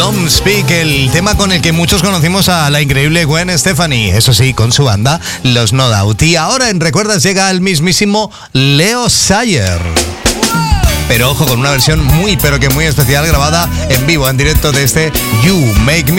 Don't Speak, el tema con el que muchos conocimos a la increíble Gwen Stefani, eso sí, con su banda Los No Doubt. Y ahora en Recuerdas llega el mismísimo Leo Sayer. Pero ojo, con una versión muy pero que muy especial, grabada en vivo, en directo de este You Make Me